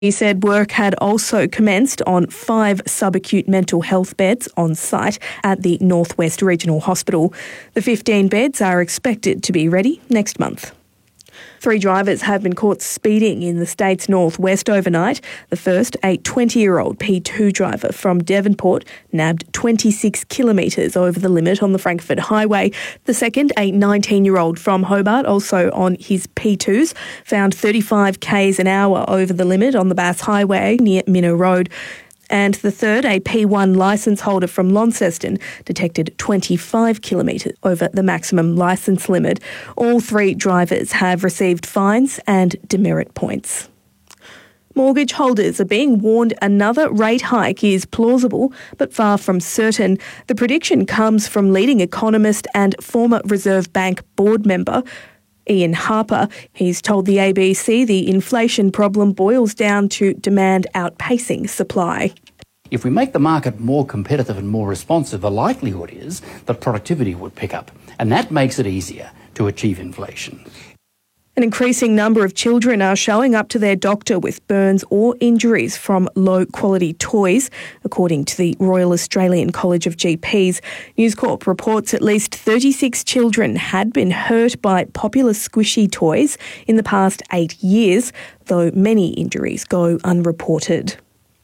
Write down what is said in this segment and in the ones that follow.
He said work had also commenced on 5 subacute mental health beds on site at the North West Regional Hospital. The 15 beds are expected to be ready next month. 3 drivers have been caught speeding in the state's northwest overnight. The first, a 20-year-old P2 driver from Devonport, nabbed 26 kilometres over the limit on the Frankfurt Highway. The second, a 19-year-old from Hobart, also on his P2s, found 35 k's an hour over the limit on the Bass Highway near Minnow Road. And the third, a P1 licence holder from Launceston, detected 25 kilometres over the maximum licence limit. All 3 drivers have received fines and demerit points. Mortgage holders are being warned another rate hike is plausible but far from certain. The prediction comes from leading economist and former Reserve Bank board member Ian Harper. He's told the ABC the inflation problem boils down to demand outpacing supply. If we make the market more competitive and more responsive, the likelihood is that productivity would pick up, and that makes it easier to achieve inflation. An increasing number of children are showing up to their doctor with burns or injuries from low-quality toys, according to the Royal Australian College of GPs. News Corp reports at least 36 children had been hurt by popular squishy toys in the past 8 years, though many injuries go unreported.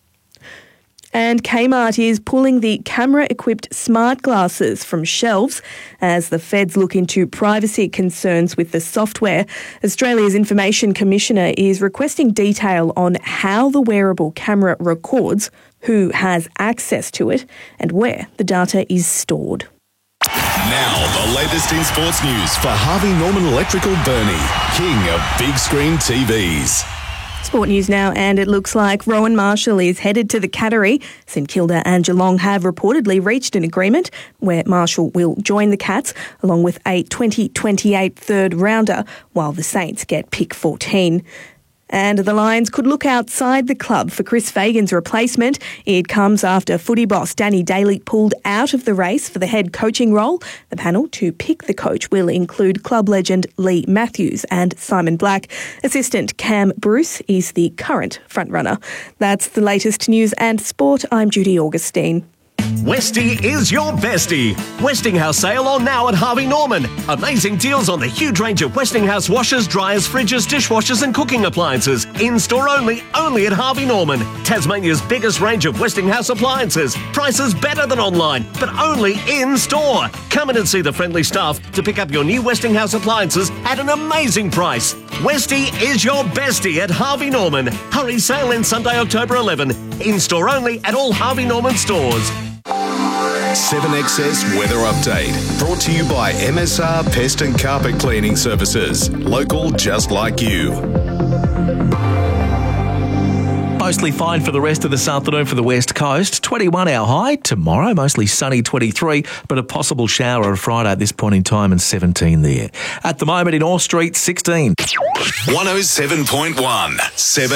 And Kmart is pulling the camera-equipped smart glasses from shelves as the feds look into privacy concerns with the software. Australia's Information Commissioner is requesting detail on how the wearable camera records, who has access to it, and where the data is stored. Now, the latest in sports news for Harvey Norman Electrical Burnie, king of big screen TVs. Sport news now, and it looks like Rowan Marshall is headed to the Cattery. St Kilda and Geelong have reportedly reached an agreement where Marshall will join the Cats along with a 2028 third rounder while the Saints get pick 14. And the Lions could look outside the club for Chris Fagan's replacement. It comes after footy boss Danny Daly pulled out of the race for the head coaching role. The panel to pick the coach will include club legend Lee Matthews and Simon Black. Assistant Cam Bruce is the current frontrunner. That's the latest news and sport. I'm Judy Augustine. Westie is your bestie. Westinghouse sale on now at Harvey Norman. Amazing deals on the huge range of Westinghouse washers, dryers, fridges, dishwashers and cooking appliances. In-store only at Harvey Norman. Tasmania's biggest range of Westinghouse appliances. Prices better than online, but only in-store. Come in and see the friendly staff to pick up your new Westinghouse appliances at an amazing price. Westie is your bestie at Harvey Norman. Hurry, sale ends Sunday, October 11. In-store only at all Harvey Norman stores. 7XS Weather Update, brought to you by MSR Pest and Carpet Cleaning Services. Local just like you. Mostly fine for the rest of this afternoon for the West Coast. 21 our high. Tomorrow, mostly sunny, 23, but a possible shower on Friday at this point in time and 17 there. At the moment in Orr Street, 16. 107.1, 7